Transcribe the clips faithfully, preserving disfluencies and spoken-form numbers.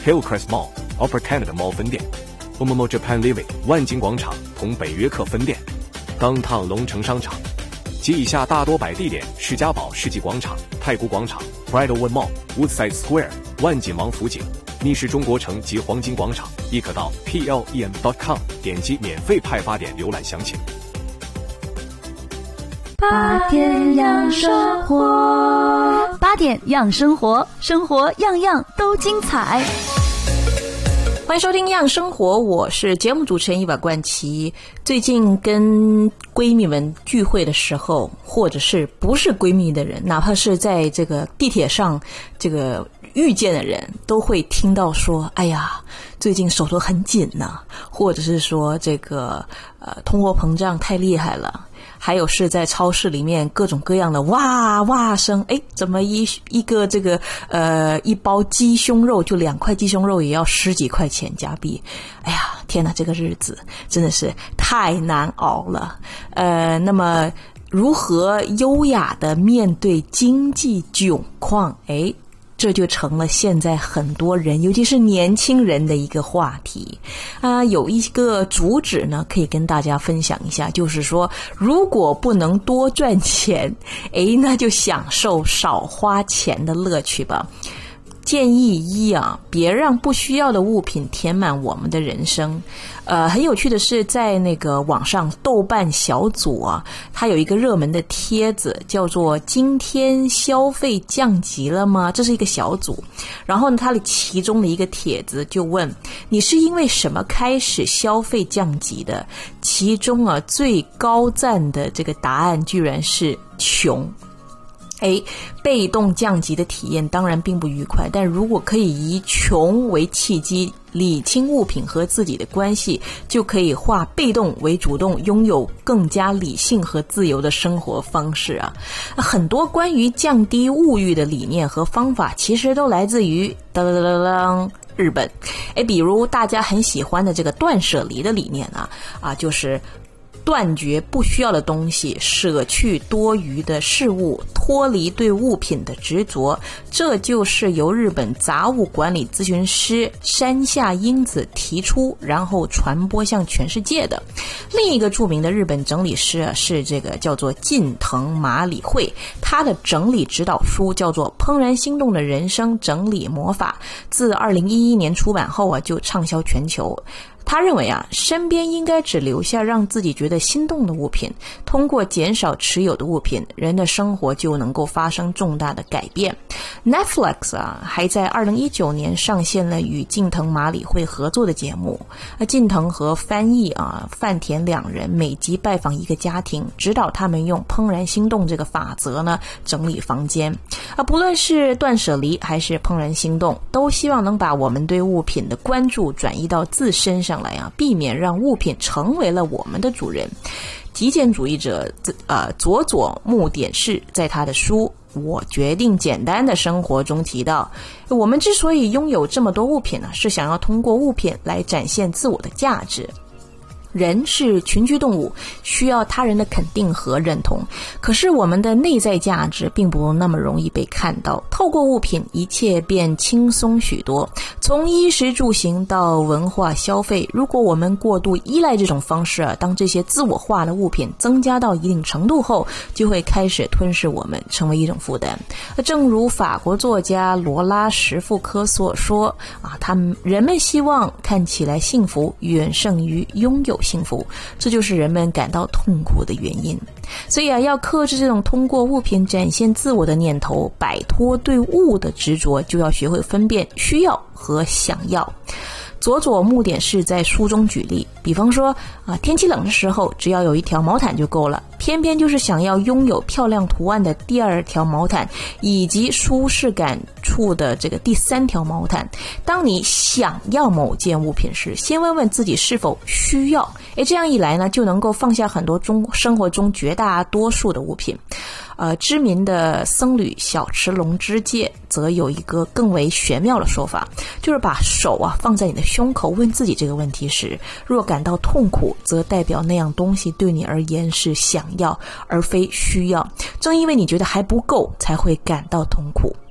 Hillcrest Mall、Upper Canada Mall 分店、Momomo Japan Living 万金广场同北约克分店、Downtown 龙城商场及以下大多摆地点：士嘉堡世纪广场、太古广场、Bridlewood Mall、Woodside Square、万锦王府井、逆市中国城及黄金广场，亦可到 P L E M dot com 点击免费派发点浏览详情。 八点养生活，八点养生活，生活样样都精彩。 欢迎收听样生活，我是节目主持人伊娃冠琪。最近跟闺蜜们聚会的时候，或者是不是闺蜜的人，哪怕是在这个地铁上这个遇见的人，都会听到说，哎呀，最近手头很紧呐、啊，或者是说这个呃通货膨胀太厉害了。还有是在超市里面各种各样的哇哇声，诶，怎么一一个这个呃一包鸡胸肉就两块鸡胸肉也要十几块钱加币？哎呀，天哪，这个日子真的是太难熬了。呃，那么如何优雅的面对经济窘况？诶，这就成了现在很多人，尤其是年轻人的一个话题啊、呃。有一个主旨呢，可以跟大家分享一下，就是说，如果不能多赚钱，诶，那就享受少花钱的乐趣吧。建议一啊，别让不需要的物品填满我们的人生。呃，很有趣的是，在那个网上豆瓣小组啊，它有一个热门的帖子，叫做“今天消费降级了吗？”这是一个小组。然后呢，它的其中的一个帖子就问你是因为什么开始消费降级的？其中啊，最高赞的这个答案居然是穷。诶，被动降级的体验当然并不愉快，但如果可以以穷为契机，理清物品和自己的关系，就可以化被动为主动，拥有更加理性和自由的生活方式啊。很多关于降低物欲的理念和方法，其实都来自于当当当当日本。诶，比如大家很喜欢的这个断舍离的理念啊，啊，就是断绝不需要的东西，舍去多余的事物，脱离对物品的执着，这就是由日本杂物管理咨询师山下英子提出，然后传播向全世界的。另一个著名的日本整理师啊，是这个叫做近藤麻里惠，他的整理指导书叫做《怦然心动的人生整理魔法》，自二零一一年出版后啊，就畅销全球。他认为啊，身边应该只留下让自己觉得心动的物品，通过减少持有的物品，人的生活就能够发生重大的改变。Netflix 啊，还在二零一九年上线了与近藤麻里惠合作的节目。啊，近藤和翻译啊范田两人每集拜访一个家庭，指导他们用怦然心动这个法则呢整理房间。啊，不论是断舍离还是怦然心动，都希望能把我们对物品的关注转移到自身上来啊，避免让物品成为了我们的主人。极简主义者呃佐佐木典士在他的书《我决定简单的生活》中提到，我们之所以拥有这么多物品呢，是想要通过物品来展现自我的价值。人是群居动物，需要他人的肯定和认同。可是我们的内在价值并不那么容易被看到，透过物品，一切变轻松许多。从衣食住行到文化消费，如果我们过度依赖这种方式啊，当这些自我化的物品增加到一定程度后，就会开始吞噬我们，成为一种负担。正如法国作家罗拉什富科所说啊，他们人们希望看起来幸福远胜于拥有幸福，这就是人们感到痛苦的原因。所以啊，要克制这种通过物品展现自我的念头，摆脱对物的执着，就要学会分辨需要和想要。佐佐木典士在书中举例，比方说啊，天气冷的时候，只要有一条毛毯就够了，偏偏就是想要拥有漂亮图案的第二条毛毯，以及舒适感处的这个第三条毛毯。当你想要某件物品时，先问问自己是否需要。诶，这样一来呢，就能够放下很多中生活中绝大多数的物品。呃，知名的僧侣小池龙之介则有一个更为玄妙的说法，就是把手啊放在你的胸口，问自己这个问题时，若感到痛苦，则代表那样东西对你而言是想要而非需要。正因为你觉得还不够，才会感到痛苦。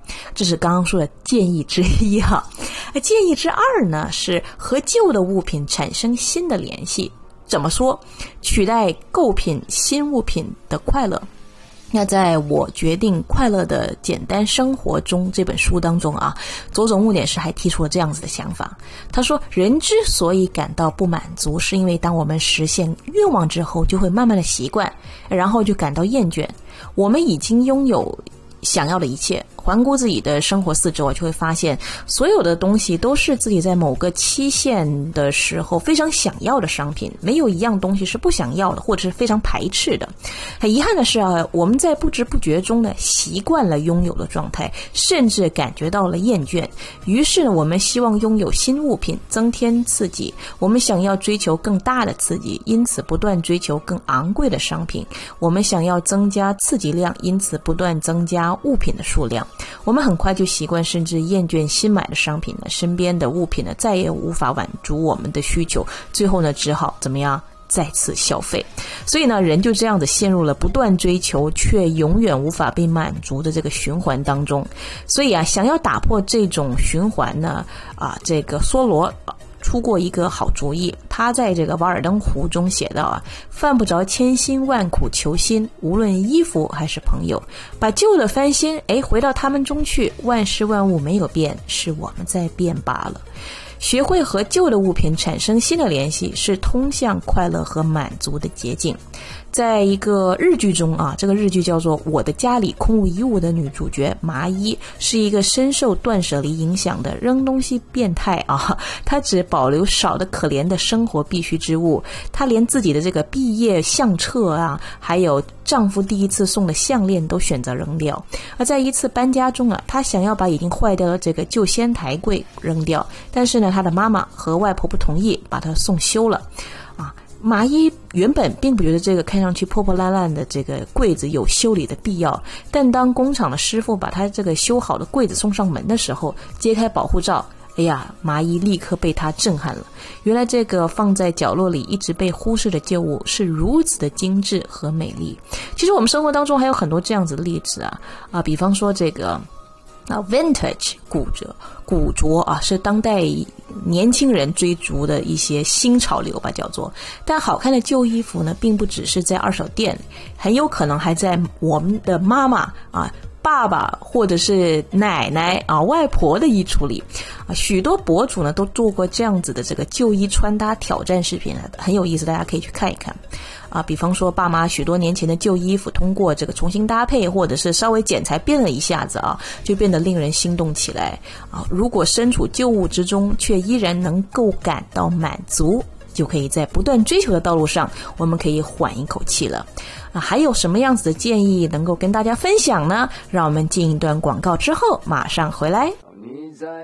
这是刚刚说的建议之一哈。建议之二呢是和旧的物品产生新的联系。怎么说？取代购品新物品的快乐。那在我决定快乐的简单生活中这本书当中啊，佐佐木典士还提出了这样子的想法。他说，人之所以感到不满足，是因为当我们实现愿望之后，就会慢慢的习惯，然后就感到厌倦。我们已经拥有想要的一切，环顾自己的生活四周，就会发现所有的东西都是自己在某个期限的时候非常想要的商品，没有一样东西是不想要的或者是非常排斥的。很遗憾的是啊，我们在不知不觉中呢习惯了拥有的状态，甚至感觉到了厌倦。于是呢，我们希望拥有新物品，增添刺激，我们想要追求更大的刺激，因此不断追求更昂贵的商品。我们想要增加刺激量，因此不断增加物品的数量。我们很快就习惯甚至厌倦新买的商品呢，身边的物品呢再也无法满足我们的需求，最后呢只好怎么样再次消费。所以呢，人就这样子陷入了不断追求却永远无法被满足的这个循环当中。所以啊，想要打破这种循环呢，啊，这个梭罗出过一个好主意。他在这个《瓦尔登湖》中写道啊，犯不着千辛万苦求新，无论衣服还是朋友，把旧的翻新，哎，回到他们中去，万事万物没有变，是我们在变罢了。学会和旧的物品产生新的联系，是通向快乐和满足的捷径。在一个日剧中啊，这个日剧叫做《我的家里空无一物》的女主角麻衣是一个深受断舍离影响的扔东西变态啊，她只保留少的可怜的生活必需之物，她连自己的这个毕业相册啊，还有丈夫第一次送的项链都选择扔掉。而在一次搬家中啊，她想要把已经坏掉的这个旧仙台柜扔掉，但是呢，她的妈妈和外婆不同意，把她送修了。啊，麻衣原本并不觉得这个看上去破破烂烂的这个柜子有修理的必要，但当工厂的师傅把他这个修好的柜子送上门的时候，揭开保护罩，哎呀，麻衣立刻被他震撼了。原来这个放在角落里一直被忽视的旧物是如此的精致和美丽。其实我们生活当中还有很多这样子的例子啊，啊，比方说这个啊 ，vintage 古着，古着啊，是当代年轻人追逐的一些新潮流吧，叫做。但好看的旧衣服呢，并不只是在二手店，很有可能还在我们的妈妈啊、爸爸或者是奶奶啊、外婆的衣橱里啊。许多博主呢都做过这样子的这个旧衣穿搭挑战视频，很有意思，大家可以去看一看。啊，比方说爸妈许多年前的旧衣服，通过这个重新搭配或者是稍微剪裁变了一下子啊，就变得令人心动起来啊。如果身处旧物之中，却依然能够感到满足，就可以在不断追求的道路上，我们可以缓一口气了啊。还有什么样子的建议能够跟大家分享呢？让我们进一段广告之后马上回来。你在